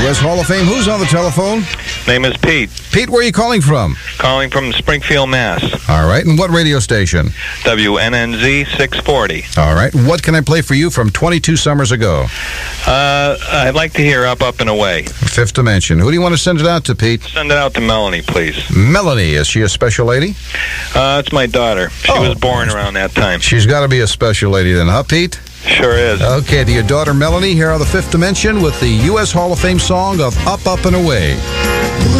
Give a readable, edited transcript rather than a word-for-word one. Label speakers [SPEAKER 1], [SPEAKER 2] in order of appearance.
[SPEAKER 1] U.S. Hall of Fame. Who's on the telephone?
[SPEAKER 2] Name is Pete.
[SPEAKER 1] Pete, where are you calling from?
[SPEAKER 2] Calling from Springfield, Mass.
[SPEAKER 1] All right, and what radio station?
[SPEAKER 2] WNNZ 640.
[SPEAKER 1] All right, what can I play for you from 22 summers ago?
[SPEAKER 2] I'd like to hear Up, Up, and Away.
[SPEAKER 1] Fifth Dimension. Who do you want to send it out to, Pete?
[SPEAKER 2] Send it out to Melanie, please.
[SPEAKER 1] Melanie, is she a special lady?
[SPEAKER 2] It's my daughter. She was born around that time.
[SPEAKER 1] She's got to be a special lady then, huh, Pete?
[SPEAKER 2] Sure is.
[SPEAKER 1] Okay, to your daughter Melanie, here are the Fifth Dimension with the U.S. Hall of Fame song of Up, Up, and Away.